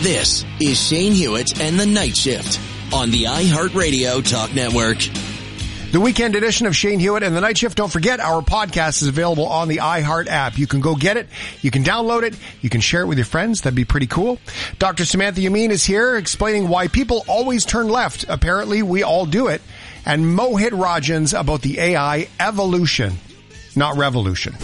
This is Shane Hewitt and the Night Shift on the iHeartRadio Talk Network. The weekend edition of Shane Hewitt and the Night Shift. Don't forget, our podcast is available on the iHeart app. You can go get it. You can download it. You can share it with your friends. That'd be pretty cool. Dr. Samantha Yamin is here explaining why people always turn left. Apparently, we all do it. And Mohit Rajans about the AI evolution, not revolution.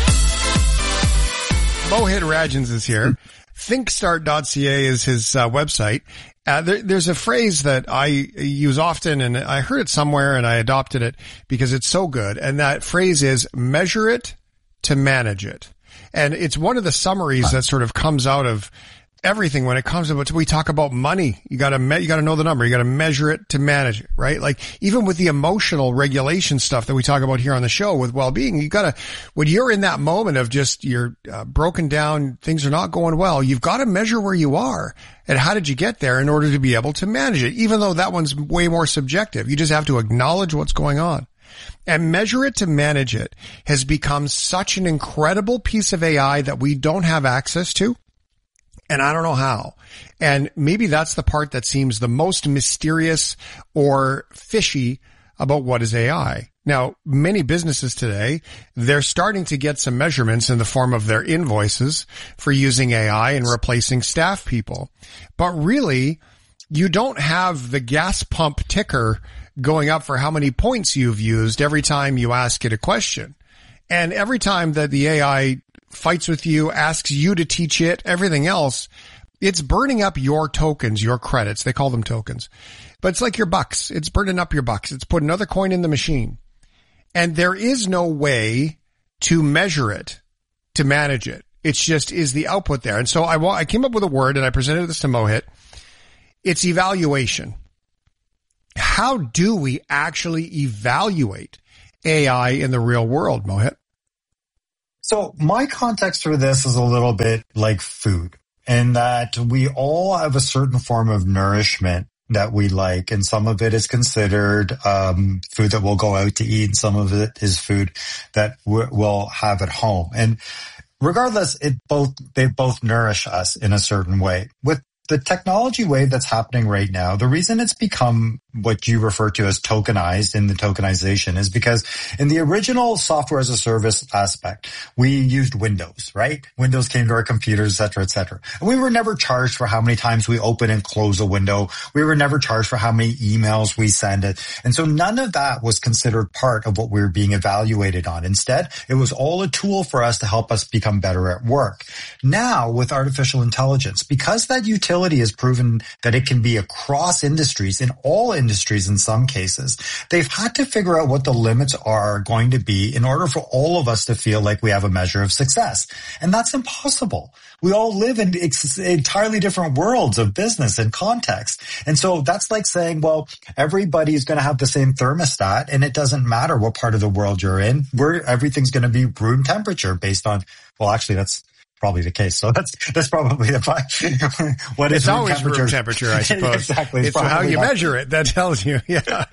Mohit Rajans is here. Thinkstart.ca is his website. There's a phrase that I use often, and I heard it somewhere and I adopted it because it's so good. And that phrase is measure it to manage it. And it's one of the summaries that sort of comes out of everything when it comes to, we talk about money. You gotta know the number. You gotta measure it to manage it, right? Like even with the emotional regulation stuff that we talk about here on the show with well-being, when you're in that moment of just you're broken down, things are not going well, you've got to measure where you are and how did you get there in order to be able to manage it, even though that one's way more subjective. You just have to acknowledge what's going on. And measure it to manage it has become such an incredible piece of AI that we don't have access to. And I don't know how. And maybe that's the part that seems the most mysterious or fishy about what is AI. Now, many businesses today, they're starting to get some measurements in the form of their invoices for using AI and replacing staff people. But really, you don't have the gas pump ticker going up for how many points you've used every time you ask it a question. And every time that the AI fights with you, asks you to teach it, everything else, it's burning up your tokens, your credits. They call them tokens. But it's like your bucks. It's burning up your bucks. It's put another coin in the machine. And there is no way to measure it, to manage it. It's just, is the output there? And so I came up with a word and I presented this to Mohit. It's evaluation. How do we actually evaluate AI in the real world, Mohit? So my context for this is a little bit like food, in that we all have a certain form of nourishment that we like, and some of it is considered food that we'll go out to eat, and some of it is food that we'll have at home. And regardless, they both nourish us in a certain way. With the technology wave that's happening right now, the reason it's become what you refer to as tokenized in the tokenization is because in the original software as a service aspect, we used Windows, right? Windows came to our computers, et cetera, et cetera. And we were never charged for how many times we open and close a window. We were never charged for how many emails we send it. And so none of that was considered part of what we were being evaluated on. Instead, it was all a tool for us to help us become better at work. Now, with artificial intelligence, because that utility has proven that it can be across industries, in all industries in some cases, they've had to figure out what the limits are going to be in order for all of us to feel like we have a measure of success. And that's impossible. We all live in entirely different worlds of business and context. And so that's like saying, well, everybody's going to have the same thermostat and it doesn't matter what part of the world you're in. Everything's going to be room temperature based on, well, actually that's probably the case. So that's probably the fact. What is always room temperature, I suppose. Exactly. It's how you measure it that tells you. Yeah.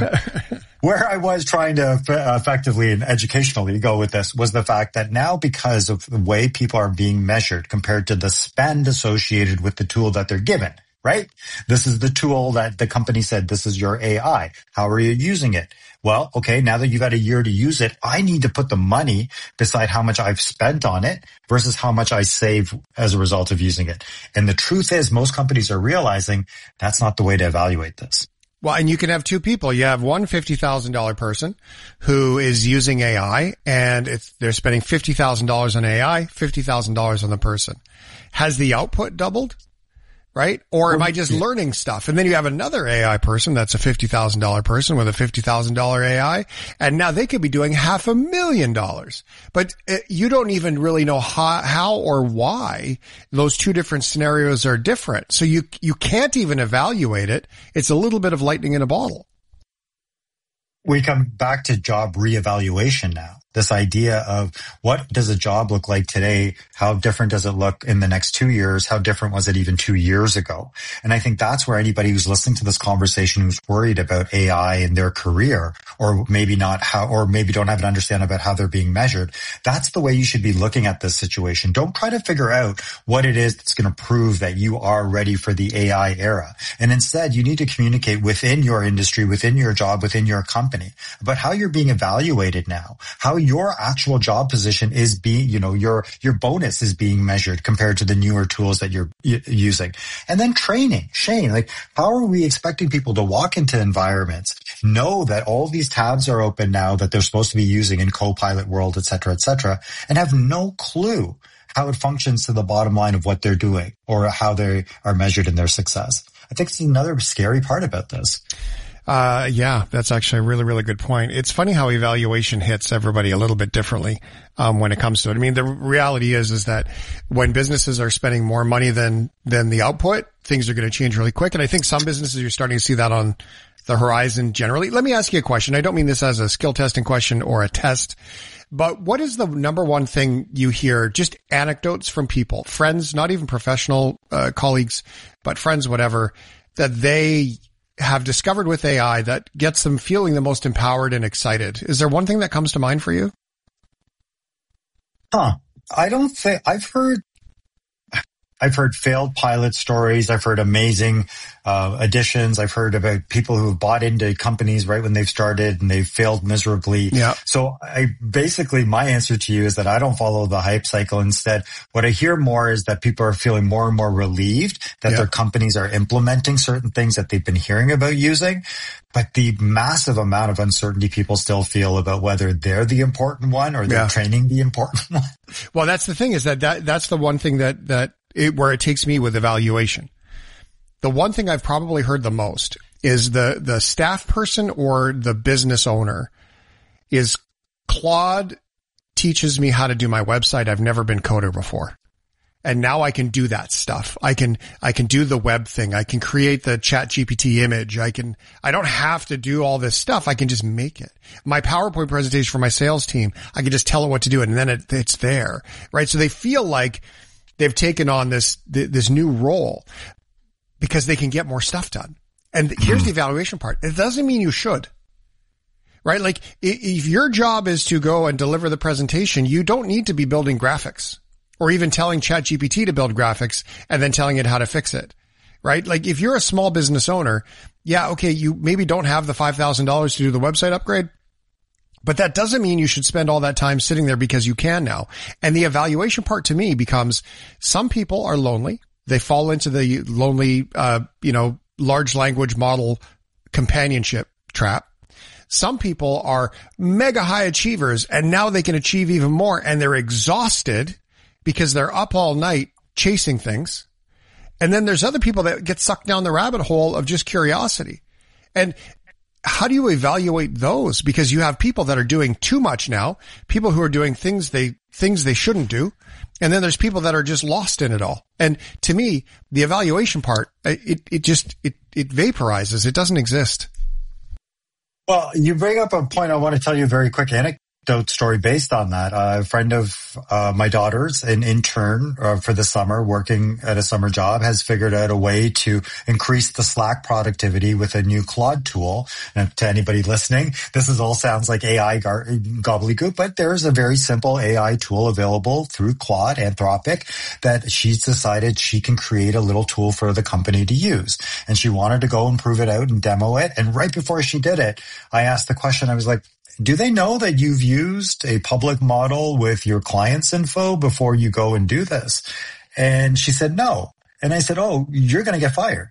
Where I was trying to effectively and educationally go with this was the fact that now, because of the way people are being measured compared to the spend associated with the tool that they're given, right? This is the tool that the company said, this is your AI. How are you using it? Well, okay, now that you've had a year to use it, I need to put the money beside how much I've spent on it versus how much I save as a result of using it. And the truth is, most companies are realizing that's not the way to evaluate this. Well, and you can have two people. You have one $50,000 person who is using AI and they're spending $50,000 on AI, $50,000 on the person. Has the output doubled? Right? Or am I just learning stuff? And then you have another AI person that's a $50,000 person with a $50,000 AI. And now they could be doing $500,000. But you don't even really know how or why those two different scenarios are different. So you can't even evaluate it. It's a little bit of lightning in a bottle. We come back to job reevaluation now. This idea of what does a job look like today? How different does it look in the next 2 years? How different was it even 2 years ago? And I think that's where anybody who's listening to this conversation who's worried about AI in their career, or maybe not how, or maybe don't have an understanding about how they're being measured, that's the way you should be looking at this situation. Don't try to figure out what it is that's going to prove that you are ready for the AI era. And instead, you need to communicate within your industry, within your job, within your company about how you're being evaluated now, how your actual job position is being, your bonus is being measured compared to the newer tools that you're using. And then training. Shane, how are we expecting people to walk into environments, know that all these tabs are open now that they're supposed to be using in Copilot world, et cetera, and have no clue how it functions to the bottom line of what they're doing or how they are measured in their success? I think it's another scary part about this. Yeah, that's actually a really, really good point. It's funny how evaluation hits everybody a little bit differently, when it comes to it. I mean, the reality is that when businesses are spending more money than the output, things are going to change really quick. And I think some businesses, you're starting to see that on the horizon generally. Let me ask you a question. I don't mean this as a skill testing question or a test, but what is the number one thing you hear, just anecdotes from people, friends, not even professional colleagues, but friends, whatever, that they have discovered with AI that gets them feeling the most empowered and excited? Is there one thing that comes to mind for you? I don't think I've heard failed pilot stories. I've heard amazing additions. I've heard about people who have bought into companies right when they've started and they've failed miserably. Yeah. So my answer to you is that I don't follow the hype cycle. Instead, what I hear more is that people are feeling more and more relieved that their companies are implementing certain things that they've been hearing about using. But the massive amount of uncertainty people still feel about whether they're the important one or they're training the important one. Well, that's the thing is that's the one thing where it takes me with evaluation. The one thing I've probably heard the most is the staff person or the business owner is Claude teaches me how to do my website. I've never been coder before. And now I can do that stuff. I can do the web thing. I can create the ChatGPT image. I don't have to do all this stuff. I can just make it. My PowerPoint presentation for my sales team, I can just tell it what to do and then it's there, right? So they feel like they've taken on this new role because they can get more stuff done. And here's the evaluation part. It doesn't mean you should, right? Like if your job is to go and deliver the presentation, you don't need to be building graphics or even telling ChatGPT to build graphics and then telling it how to fix it, right? Like if you're a small business owner, you maybe don't have the $5,000 to do the website upgrade. But that doesn't mean you should spend all that time sitting there because you can now. And the evaluation part to me becomes some people are lonely. They fall into the lonely, large language model companionship trap. Some people are mega high achievers and now they can achieve even more and they're exhausted because they're up all night chasing things. And then there's other people that get sucked down the rabbit hole of just curiosity. And how do you evaluate those? Because you have people that are doing too much now, people who are doing things they shouldn't do. And then there's people that are just lost in it all. And to me, the evaluation part, it vaporizes. It doesn't exist. Well, you bring up a point. I want to tell you a very quick anecdote story based on that. A friend of my daughter's, an intern for the summer, working at a summer job, has figured out a way to increase the Slack productivity with a new Claude tool. And to anybody listening, this all sounds like AI gobbledygook, but there's a very simple AI tool available through Claude, Anthropic, that she's decided she can create a little tool for the company to use. And she wanted to go and prove it out and demo it. And right before she did it, I asked the question, I was like, do they know that you've used a public model with your client's info before you go and do this? And she said, no. And I said, oh, you're going to get fired.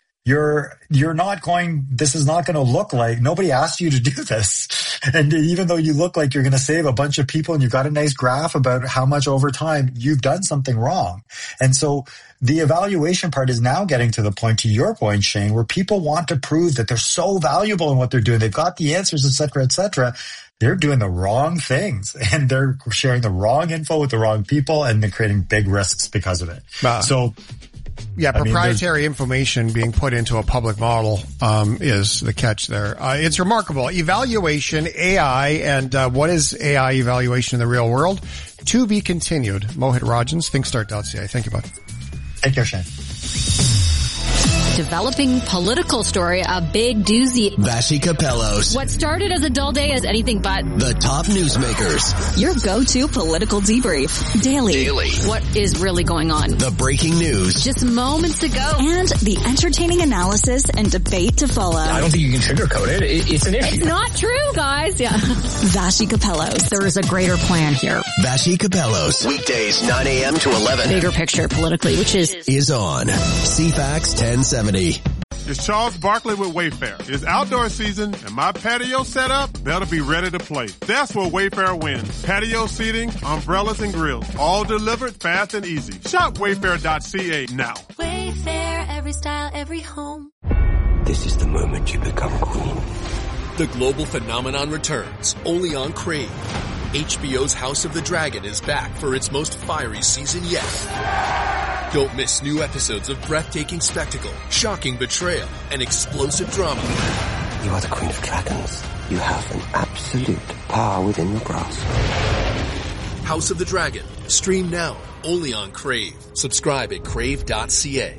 This is not going to look like, nobody asked you to do this. And even though you look like you're going to save a bunch of people and you've got a nice graph about how much over time, you've done something wrong. And so the evaluation part is now getting to the point, to your point, Shane, where people want to prove that they're so valuable in what they're doing. They've got the answers, et cetera, et cetera. They're doing the wrong things and they're sharing the wrong info with the wrong people and they're creating big risks because of it. Wow. So Yeah, proprietary information being put into a public model is the catch there. It's remarkable. Evaluation, AI, and what is AI evaluation in the real world? To be continued. Mohit Rajans, thinkstart.ca. Thank you, bud. Take care, Shane. Developing political story, a big doozy. Vassy Capellos. What started as a dull day is anything but. The top newsmakers. Your go-to political debrief. Daily. What is really going on? The breaking news. Just moments ago. And the entertaining analysis and debate to follow. I don't think you can sugarcoat it. It's an issue. It's not true, guys. Yeah. Vassy Capellos. There is a greater plan here. Vassy Capellos. Weekdays 9 a.m. to 11. Bigger picture politically, which is on CFAX 1070. It's Charles Barkley with Wayfair. It's outdoor season and my patio setup better be ready to play. That's where Wayfair wins. Patio seating, umbrellas, and grills. All delivered fast and easy. Shop Wayfair.ca now. Wayfair, every style, every home. This is the moment you become queen. The global phenomenon returns, only on Crave. HBO's House of the Dragon is back for its most fiery season yet. Don't miss new episodes of breathtaking spectacle, shocking betrayal, and explosive drama. You are the Queen of Dragons. You have an absolute power within your grasp. House of the Dragon. Stream now, only on Crave. Subscribe at crave.ca.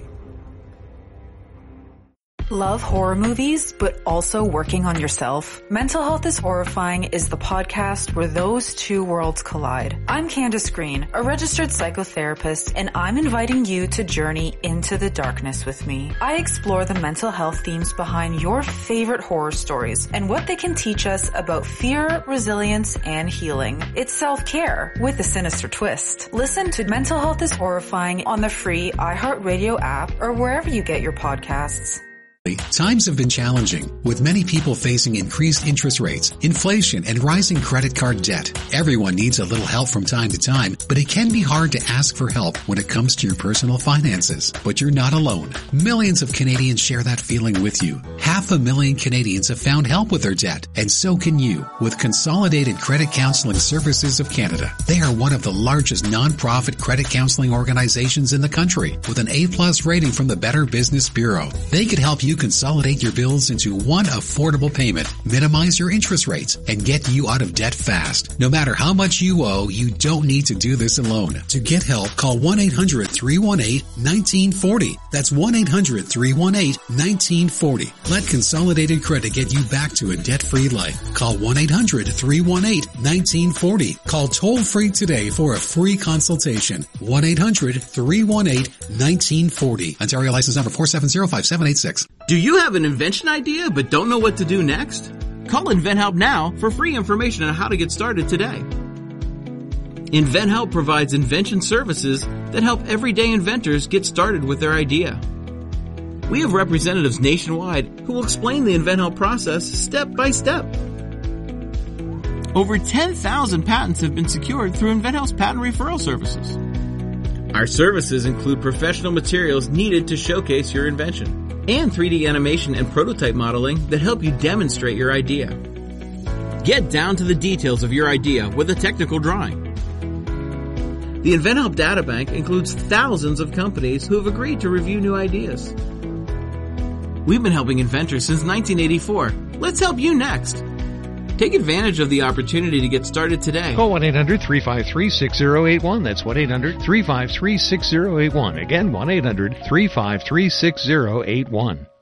Love horror movies, but also working on yourself? Mental Health is Horrifying is the podcast where those two worlds collide. I'm Candace Green, a registered psychotherapist, and I'm inviting you to journey into the darkness with me. I explore the mental health themes behind your favorite horror stories and what they can teach us about fear, resilience, and healing. It's self-care with a sinister twist. Listen to Mental Health is Horrifying on the free iHeartRadio app or wherever you get your podcasts. Times have been challenging, with many people facing increased interest rates, inflation, and rising credit card debt. Everyone needs a little help from time to time, but it can be hard to ask for help when it comes to your personal finances. But you're not alone. Millions of Canadians share that feeling with you. 500,000 Canadians have found help with their debt, and so can you with Consolidated Credit Counseling Services of Canada. They are one of the largest non-profit credit counseling organizations in the country, with an A+ rating from the Better Business Bureau. They could help you consolidate your bills into one affordable payment, minimize your interest rates, and get you out of debt fast. No matter how much you owe, you don't need to do this alone. To get help, call 1-800-318-1940. That's 1-800-318-1940. Let Consolidated Credit get you back to a debt-free life. Call 1-800-318-1940. Call toll-free today for a free consultation. 1-800-318-1940. Ontario license number 4705786. Do you have an invention idea but don't know what to do next? Call InventHelp now for free information on how to get started today. InventHelp provides invention services that help everyday inventors get started with their idea. We have representatives nationwide who will explain the InventHelp process step by step. Over 10,000 patents have been secured through InventHelp's patent referral services. Our services include professional materials needed to showcase your invention, and 3D animation and prototype modeling that help you demonstrate your idea. Get down to the details of your idea with a technical drawing. The InventHelp Databank includes thousands of companies who have agreed to review new ideas. We've been helping inventors since 1984. Let's help you next. Take advantage of the opportunity to get started today. Call 1-800-353-6081. That's 1-800-353-6081. Again, 1-800-353-6081.